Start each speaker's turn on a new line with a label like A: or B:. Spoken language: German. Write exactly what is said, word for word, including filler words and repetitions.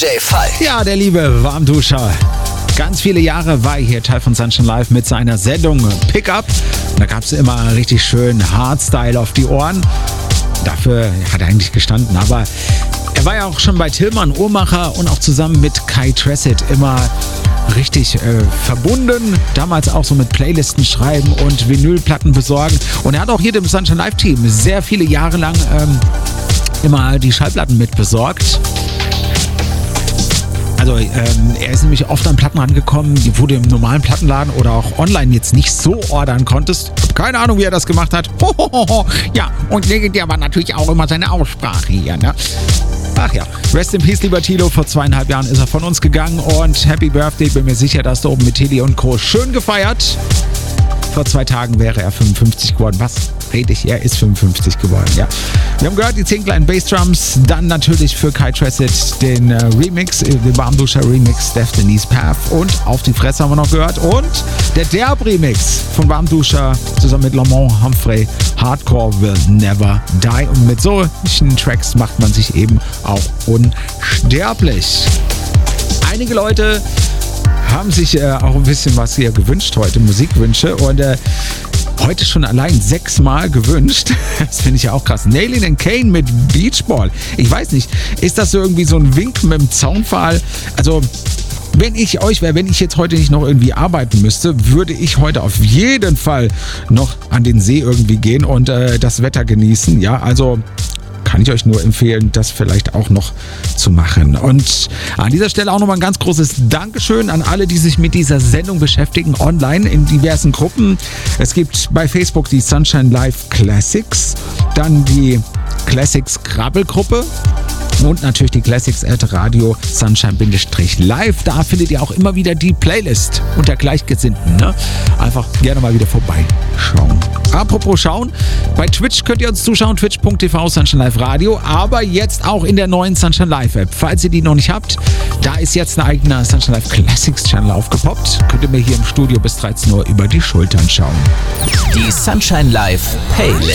A: Jay Falk.
B: Ja, der liebe Warmduscher. Ganz viele Jahre war er hier Teil von Sunshine Live mit seiner Sendung Pickup. Da gab es immer richtig schön Hardstyle auf die Ohren. Dafür hat er eigentlich gestanden. Aber er war ja auch schon bei Tillmann Uhrmacher und auch zusammen mit Kai Tressett immer richtig äh, verbunden. Damals auch so mit Playlisten schreiben und Vinylplatten besorgen. Und er hat auch hier dem Sunshine Live Team sehr viele Jahre lang ähm, immer die Schallplatten mit besorgt. Also ähm, er ist nämlich oft an Platten rangekommen, wo du im normalen Plattenladen oder auch online jetzt nicht so ordern konntest. Hab keine Ahnung, wie er das gemacht hat. Hohoho. Ja, und der war natürlich auch immer seine Aussprache hier, ne? Ach ja, rest in peace, lieber Tilo. Vor zweieinhalb Jahren ist er von uns gegangen und Happy Birthday. Bin mir sicher, dass du oben mit Tili und Co. schön gefeiert. Vor zwei Tagen wäre er fünfundfünfzig geworden. Was rede ich? Er ist fünfundfünfzig geworden, ja. Wir haben gehört, die zehn kleinen Bassdrums. Dann natürlich für Kai Tressett den äh, Remix, äh, den Warmduscher Remix, Destiny's Path. Und Auf die Fresse haben wir noch gehört. Und der Derb-Remix von Warmduscher zusammen mit Lamont Humphrey. Hardcore Will Never Die. Und mit solchen Tracks macht man sich eben auch unsterblich. Einige Leute haben sich äh, auch ein bisschen was hier gewünscht heute, Musikwünsche. Und äh, heute schon allein sechsmal gewünscht. Das finde ich ja auch krass. Nailin and Kane mit Beachball. Ich weiß nicht, ist das so irgendwie so ein Wink mit dem Zaunpfahl? Also, wenn ich euch wäre, wenn ich jetzt heute nicht noch irgendwie arbeiten müsste, würde ich heute auf jeden Fall noch an den See irgendwie gehen und äh, das Wetter genießen. Ja, also kann ich euch nur empfehlen, das vielleicht auch noch zu machen. Und an dieser Stelle auch nochmal ein ganz großes Dankeschön an alle, die sich mit dieser Sendung beschäftigen, online in diversen Gruppen. Es gibt bei Facebook die Sunshine Live Classics, dann die Classics Krabbelgruppe und natürlich die Classics at Radio Sunshine-Live. Da findet ihr auch immer wieder die Playlist unter Gleichgesinnten. Ne? Einfach gerne mal wieder vorbeischauen. Apropos schauen, bei Twitch könnt ihr uns zuschauen, twitch punkt t v Sunshine Live Radio, aber jetzt auch in der neuen Sunshine Live App. Falls ihr die noch nicht habt, da ist jetzt ein eigener Sunshine Live Classics Channel aufgepoppt. Könnt ihr mir hier im Studio bis dreizehn Uhr über die Schultern schauen.
A: Die Sunshine Live Playlist.